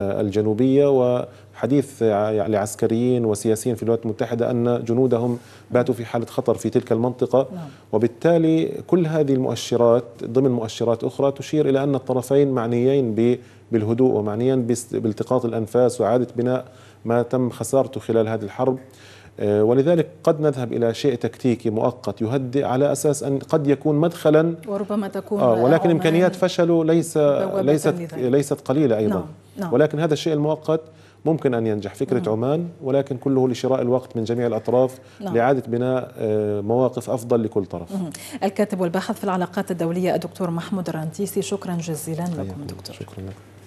الجنوبية، وحديث لعسكريين وسياسيين في الولايات المتحدة أن جنودهم باتوا في حالة خطر في تلك المنطقة. وبالتالي كل هذه المؤشرات ضمن مؤشرات أخرى تشير إلى أن الطرفين معنيين بالهدوء ومعنيين بالتقاط الأنفاس وإعادة بناء ما تم خسارته خلال هذه الحرب. ولذلك قد نذهب إلى شيء تكتيكي مؤقت يهدئ على أساس أن قد يكون مدخلا، وربما تكون ولكن إمكانيات فشله ليست قليلة أيضا. ولكن هذا الشيء المؤقت ممكن أن ينجح. فكرة عمان، ولكن كله لشراء الوقت من جميع الأطراف لإعادة بناء مواقف أفضل لكل طرف. الكاتب والباحث في العلاقات الدولية الدكتور محمود الرنتيسي، شكرا جزيلا لكم دكتور. شكرا لك.